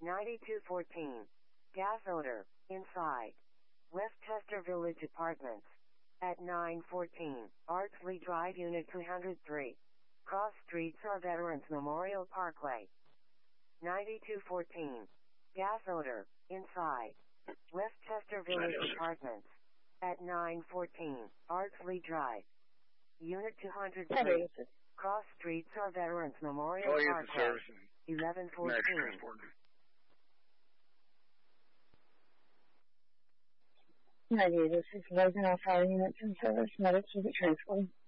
9214. Gas odor, inside. Westchester Village Apartments. At 914, Ardsley Drive, Unit 203. Cross Streets or Veterans Memorial Parkway. 9214. Gas odor, inside. Westchester Village Apartments. At 914, Ardsley Drive. Unit 203. Cross Streets or Veterans Memorial Parkway. 1114. This is Logan Alpha Unit 10 Service, Medic, keep it transport.